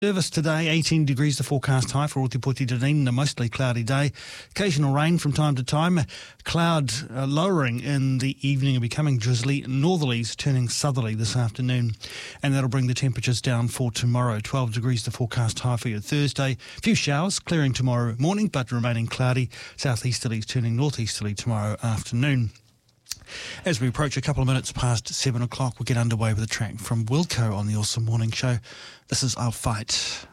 Service today, 18 degrees the forecast high for Ōtepoti Dunedin, a mostly cloudy day. Occasional rain from time to time. Cloud lowering in the evening and becoming drizzly. Northerlies turning southerly this afternoon. And that'll bring the temperatures down for tomorrow. 12 degrees the forecast high for your Thursday. A few showers clearing tomorrow morning but remaining cloudy. Southeasterlies turning northeasterly tomorrow afternoon. As we approach a couple of minutes past 7 o'clock, we'll get underway with a track from Wilco on the Awesome Morning Show. This is I'll Fight.